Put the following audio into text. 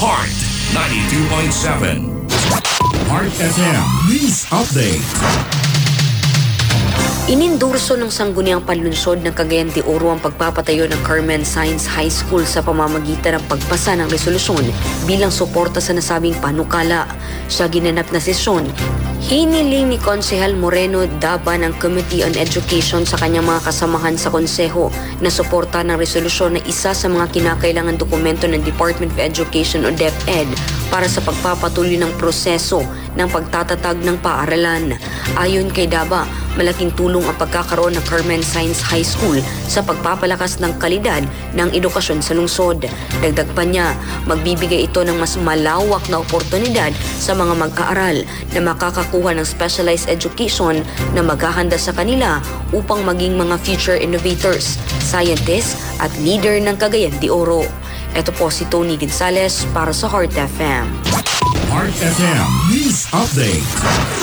Heart 92.7. Heart FM News Update. Inindurso ng Sangguniang Panlunsod ng Cagayan de Oro ang pagpapatayo ng Carmen Sainz High School sa pamamagitan ng pagpasa ng resolusyon bilang suporta sa nasabing panukala. Sa ginanap na sesyon, hiniling ni Konsehal Moreno Daba ng Committee on Education sa kanyang mga kasamahan sa konseho na suporta ng resolusyon na isa sa mga kinakailangan dokumento ng Department of Education o DepEd para sa pagpapatuloy ng proseso ng pagtatatag ng paaralan. Ayon kay Daba, malaking tulong ang pagkakaroon ng Carmen Sainz High School sa pagpapalakas ng kalidad ng edukasyon sa lungsod. Dagdag pa niya, magbibigay ito ng mas malawak na oportunidad sa mga mag-aaral na makakakuha ng specialized education na maghahanda sa kanila upang maging mga future innovators, scientists at leader ng Cagayan de Oro. Ito po si Tony Gonzales para sa Heart FM. Heart FM News Update.